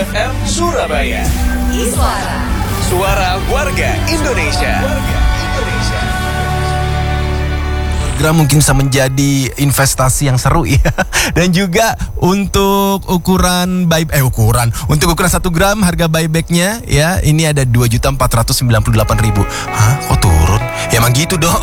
FM Surabaya. Iswara. Suara warga Indonesia. Gram mungkin bisa menjadi investasi yang seru ya. Dan juga untuk ukuran untuk ukuran 1 gram harga buybacknya ya ini ada 2.498.000. Hah, kok turun? Ya emang gitu dong.